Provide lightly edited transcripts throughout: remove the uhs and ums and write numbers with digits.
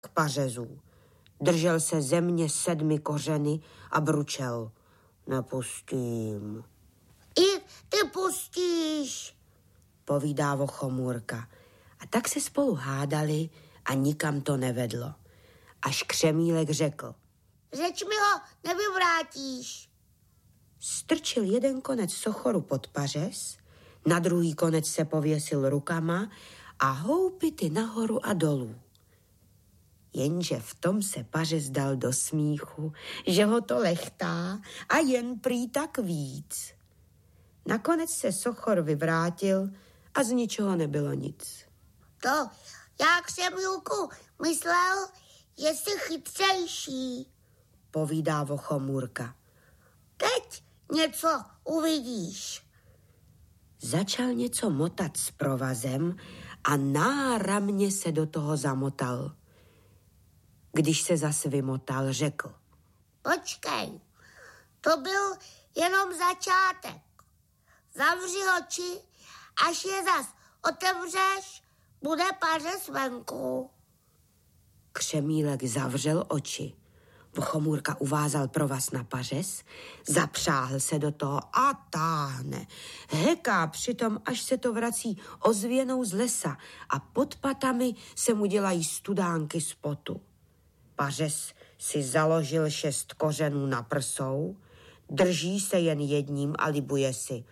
k pařezu. Držel se země 7 kořeny a bručel. Nepustím. I ty pustíš, povídá Vochomůrka. A tak se spolu hádali a nikam to nevedlo. Až Křemílek řekl. Řeč mi ho nevyvrátíš. Strčil jeden konec sochoru pod pařez, na druhý konec se pověsil rukama a houpity nahoru a dolů. Jenže v tom se pařez dal do smíchu, že ho to lechtá a jen prý tak víc. Nakonec se sochor vyvrátil a z ničeho nebylo nic. To já Křemílku myslel, že jsi chytřejší, povídá Vochomůrka. Teď něco uvidíš. Začal něco motat s provazem a náramně se do toho zamotal. Když se zas vymotal, řekl. Počkej, to byl jenom začátek. Zavři oči, až je zas otevřeš, bude pařez venku. Křemílek zavřel oči. Vochomůrka uvázal provaz na pařez, zapřáhl se do toho a táhne. Heká přitom, až se to vrací ozvěnou z lesa a pod patami se mu dělají studánky z potu. Pařez si založil 6 kořenů na prsou, drží se jen jedním a libuje si.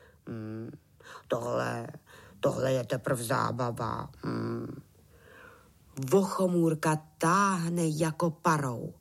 Tohle je teprv zábava. Vochomůrka táhne jako parou.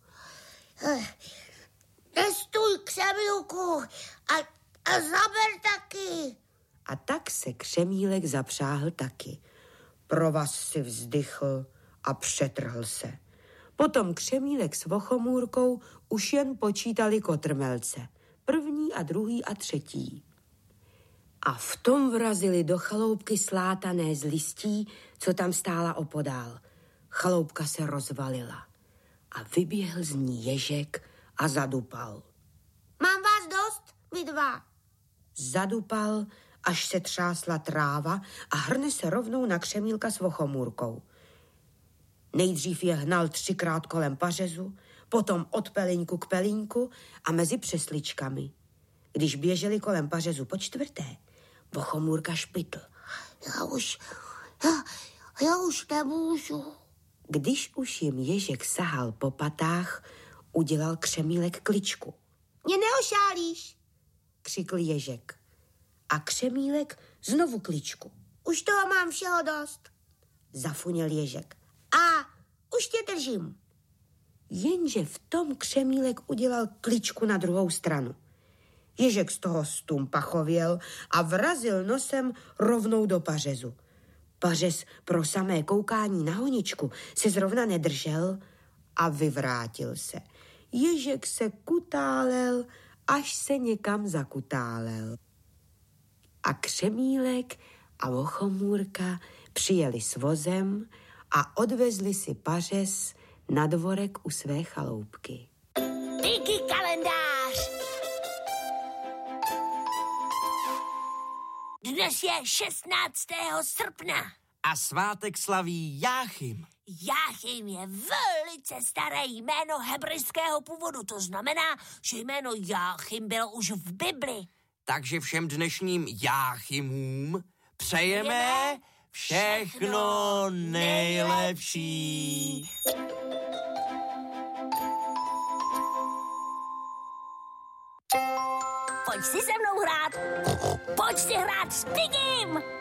Nestůj, Křemílku, a zaber taky. A tak se Křemílek zapřáhl taky. Provaz si vzdychl a přetrhl se. Potom Křemílek s Vochomůrkou už jen počítali kotrmelce. 1., 2. a 3. A v tom vrazili do chaloupky slátané z listí, co tam stála opodál. Chaloupka se rozvalila a vyběhl z ní ježek a zadupal. Mám vás dost, vy 2. Zadupal, až se třásla tráva a hrne se rovnou na Křemílka s Vochomůrkou. Nejdřív je hnal 3krát kolem pařezu, potom od pelíňku k pelíňku a mezi přesličkami. Když běželi kolem pařezu po 4., Vochomůrka špitl. Já už nemůžu. Když už jim ježek sahal po patách, udělal Křemílek kličku. Mě neošálíš, křikl ježek. A Křemílek znovu kličku. Už toho mám všeho dost, zafuněl ježek. A už tě držím. Jenže v tom Křemílek udělal kličku na druhou stranu. Ježek z toho stumpachověl a vrazil nosem rovnou do pařezu. Pařez pro samé koukání na honičku se zrovna nedržel a vyvrátil se. Ježek se kutálel, až se někam zakutálel. A Křemílek a Vochomůrka přijeli s vozem a odvezli si pařez na dvorek u své chaloupky. Díky kalendář! Dnes je 16. srpna. A svátek slaví Jáchym. Jáchym je velice staré jméno hebrejského původu. To znamená, že jméno Jáchym bylo už v Bibli. Takže všem dnešním Jáchymům přejeme všechno nejlepší. Pojď si se mnou hrát. Pojď si hrát s Pigim.